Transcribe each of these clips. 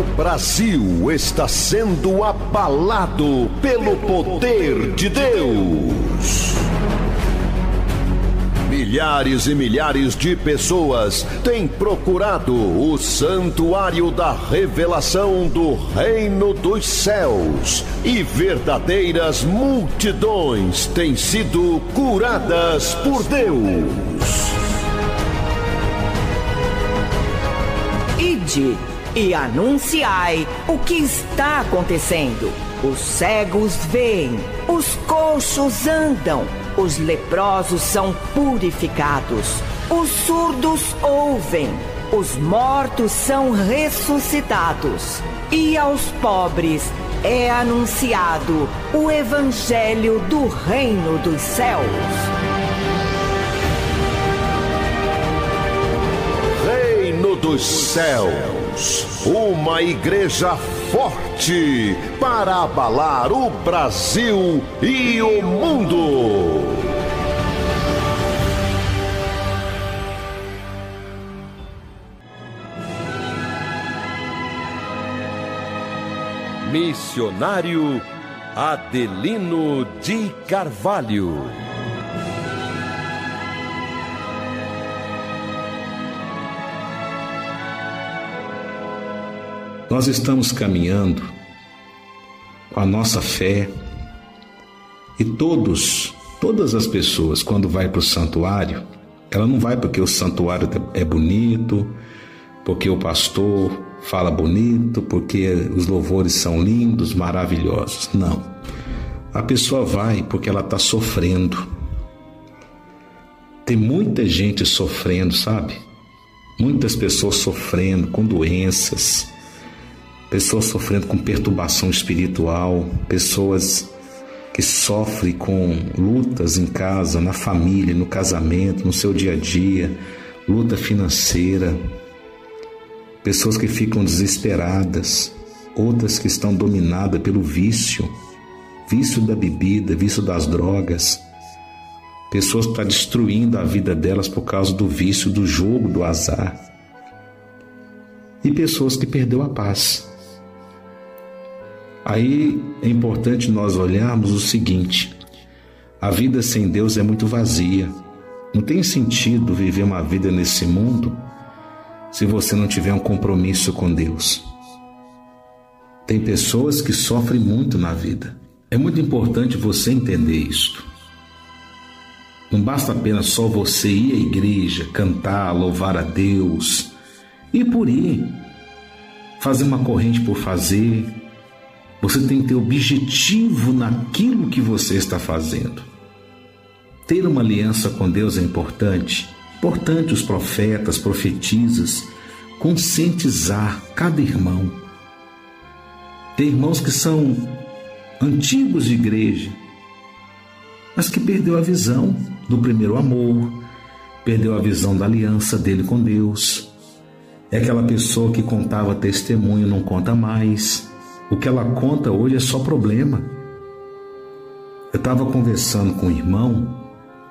Brasil está sendo abalado pelo poder de Deus. Milhares e milhares de pessoas têm procurado o santuário da revelação do Reino dos Céus e verdadeiras multidões têm sido curadas por Deus. Ide e anunciai o que está acontecendo. Os cegos veem, os coxos andam, os leprosos são purificados, os surdos ouvem, os mortos são ressuscitados, e aos pobres é anunciado o Evangelho do Reino dos Céus. Reino dos Céus, uma igreja forte para abalar o Brasil e o mundo. Missionário Adelino de Carvalho. Nós estamos caminhando com a nossa fé e todas as pessoas, quando vai para o santuário, ela não vai porque o santuário é bonito, porque o pastor fala bonito, porque os louvores são lindos, maravilhosos. Não. A pessoa vai porque ela está sofrendo. Tem muita gente sofrendo, sabe? Muitas pessoas sofrendo com doenças, pessoas sofrendo com perturbação espiritual, pessoas que sofrem com lutas em casa, na família, no casamento, no seu dia a dia, luta financeira, pessoas que ficam desesperadas, outras que estão dominadas pelo vício da bebida, vício das drogas, pessoas que estão destruindo a vida delas por causa do vício, do jogo, do azar, e pessoas que perderam a paz. Aí é importante nós olharmos o seguinte: a vida sem Deus é muito vazia. Não tem sentido viver uma vida nesse mundo se você não tiver um compromisso com Deus. Tem pessoas que sofrem muito na vida. É muito importante você entender isto. Não basta apenas só você ir à igreja, cantar, louvar a Deus, e por ir, fazer uma corrente por fazer. Você tem que ter objetivo naquilo que você está fazendo. Ter uma aliança com Deus é importante. Importante os profetas, profetisas, conscientizar cada irmão. Tem irmãos que são antigos de igreja, mas que perdeu a visão do primeiro amor, perdeu a visão da aliança dele com Deus. É aquela pessoa que contava testemunho, não conta mais. O que ela conta hoje é só problema. Eu estava conversando com um irmão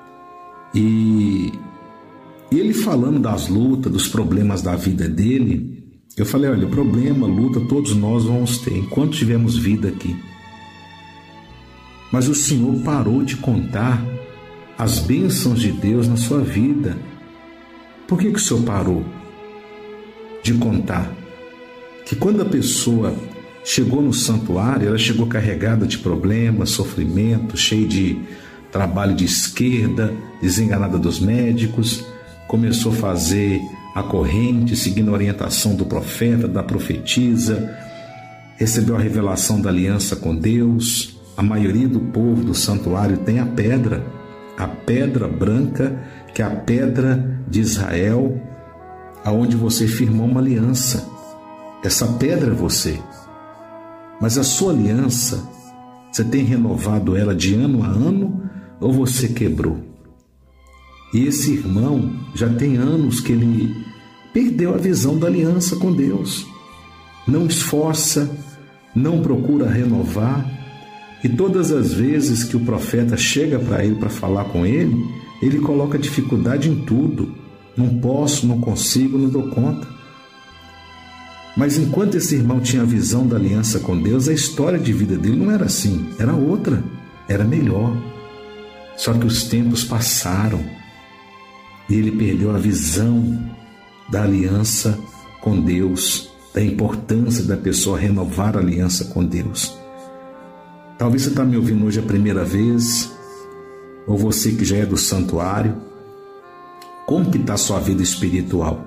e ele falando das lutas, dos problemas da vida dele. Eu falei: olha, problema, luta, todos nós vamos ter enquanto tivermos vida aqui. Mas o Senhor parou de contar as bênçãos de Deus na sua vida. Por que o Senhor parou de contar? Que quando a pessoa chegou no santuário, ela chegou carregada de problemas, sofrimento, cheia de trabalho de esquerda, desenganada dos médicos, começou a fazer a corrente, seguindo a orientação do profeta, da profetisa, recebeu a revelação da aliança com Deus. A maioria do povo do santuário tem a pedra branca, que é a pedra de Israel, aonde você firmou uma aliança. Essa pedra é você. Mas a sua aliança, você tem renovado ela de ano a ano ou você quebrou? E esse irmão já tem anos que ele perdeu a visão da aliança com Deus. Não esforça, não procura renovar. E todas as vezes que o profeta chega para ele para falar com ele, ele coloca dificuldade em tudo. Não posso, não consigo, não dou conta. Mas enquanto esse irmão tinha a visão da aliança com Deus, a história de vida dele não era assim, era outra, era melhor. Só que os tempos passaram e ele perdeu a visão da aliança com Deus, da importância da pessoa renovar a aliança com Deus. Talvez você está me ouvindo hoje a primeira vez, ou você que já é do santuário. Como que está a sua vida espiritual?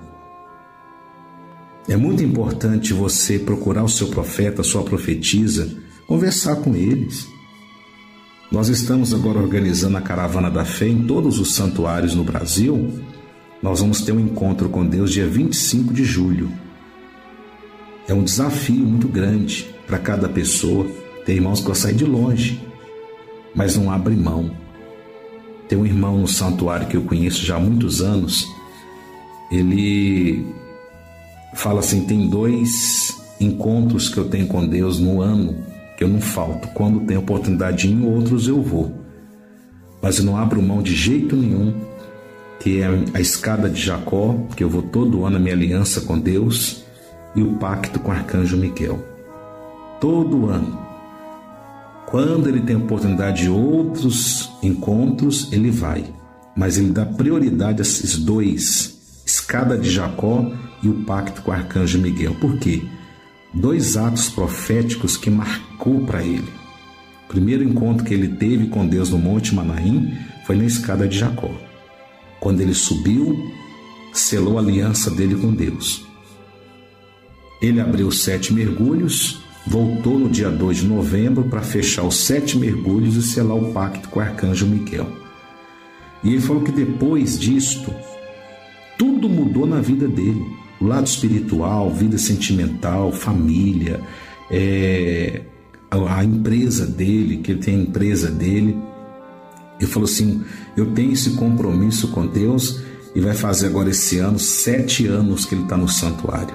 É muito importante você procurar o seu profeta, a sua profetisa, conversar com eles. Nós estamos agora organizando a Caravana da Fé em todos os santuários no Brasil. Nós vamos ter um encontro com Deus dia 25 de julho. É um desafio muito grande para cada pessoa. Tem irmãos que vão sair de longe, mas não abrem mão. Tem um irmão no santuário que eu conheço já há muitos anos. Ele fala assim, tem 2 encontros que eu tenho com Deus no ano, que eu não falto. Quando tem oportunidade em outros eu vou. Mas eu não abro mão de jeito nenhum, que é a escada de Jacó, que eu vou todo ano a minha aliança com Deus, e o pacto com o arcanjo Miguel. Todo ano. Quando ele tem oportunidade de outros encontros, ele vai. Mas ele dá prioridade a esses 2, escada de Jacó e o pacto com o arcanjo Miguel. Por quê? 2 atos proféticos que marcou para ele. O primeiro encontro que ele teve com Deus no Monte Manaim foi na escada de Jacó. Quando ele subiu, selou a aliança dele com Deus. Ele abriu 7 mergulhos, voltou no dia 2 de novembro para fechar os 7 mergulhos e selar o pacto com o arcanjo Miguel. E ele falou que depois disto, tudo mudou na vida dele. O lado espiritual, vida sentimental, família, a empresa dele, que ele tem a empresa dele. Ele falou assim, eu tenho esse compromisso com Deus e vai fazer agora esse ano 7 anos que ele está no santuário.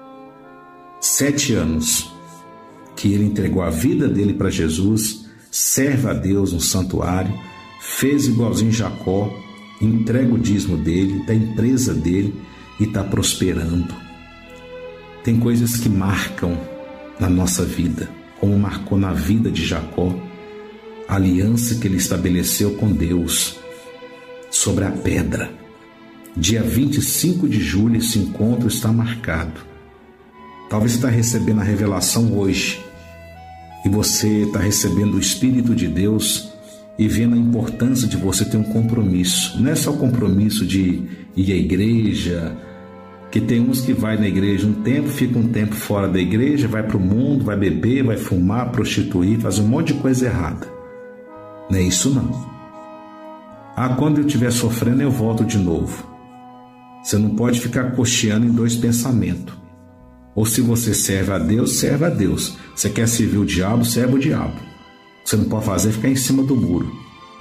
7 anos que ele entregou a vida dele para Jesus, serve a Deus no santuário, fez igualzinho Jacó, entrega o dízimo dele, da empresa dele e está prosperando. Tem coisas que marcam na nossa vida, como marcou na vida de Jacó, a aliança que ele estabeleceu com Deus sobre a pedra. Dia 25 de julho esse encontro está marcado. Talvez você está recebendo a revelação hoje e você está recebendo o Espírito de Deus e vendo a importância de você ter um compromisso. Não é só compromisso de ir à igreja, que tem uns que vai na igreja um tempo, fica um tempo fora da igreja, vai para o mundo, vai beber, vai fumar, prostituir, faz um monte de coisa errada. Não é isso não. Quando eu estiver sofrendo eu volto de novo. Você não pode ficar cocheando em 2 pensamentos. Ou se você serve a Deus, serve a Deus. Você quer servir o diabo, serve o diabo. Você não pode fazer é ficar em cima do muro.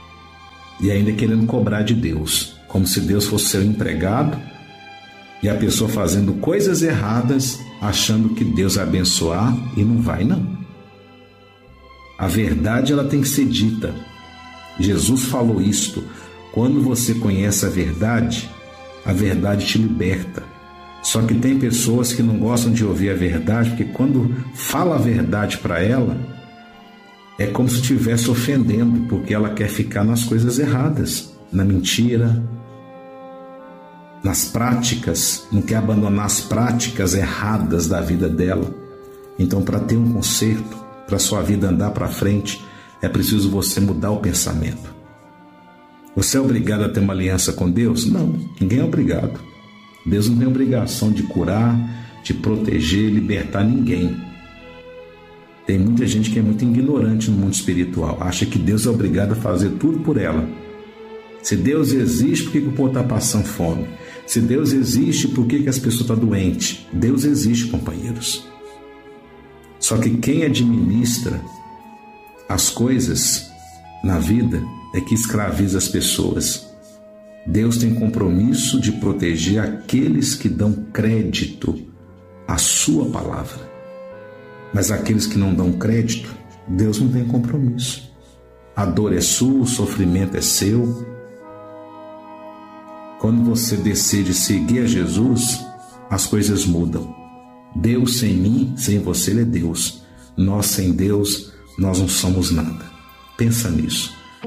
E ainda querendo cobrar de Deus. Como se Deus fosse seu empregado e a pessoa fazendo coisas erradas, achando que Deus vai abençoar e não vai não. A verdade ela tem que ser dita. Jesus falou isto. Quando você conhece a verdade te liberta. Só que tem pessoas que não gostam de ouvir a verdade, porque quando fala a verdade para ela, é como se estivesse ofendendo, porque ela quer ficar nas coisas erradas, na mentira, nas práticas, não quer abandonar as práticas erradas da vida dela. Então, para ter um conserto, para a sua vida andar para frente, é preciso você mudar o pensamento. Você é obrigado a ter uma aliança com Deus? Não, ninguém é obrigado. Deus não tem obrigação de curar, de proteger, libertar ninguém. Tem muita gente que é muito ignorante no mundo espiritual, acha que Deus é obrigado a fazer tudo por ela. Se Deus existe, por que o povo está passando fome? Se Deus existe, por que as pessoas estão doentes? Deus existe, companheiros. Só que quem administra as coisas na vida é que escraviza as pessoas. Deus tem compromisso de proteger aqueles que dão crédito à sua palavra. Mas aqueles que não dão crédito, Deus não tem compromisso. A dor é sua, o sofrimento é seu. Quando você decide seguir a Jesus, as coisas mudam. Deus sem mim, sem você, Ele é Deus. Nós sem Deus, nós não somos nada. Pensa nisso.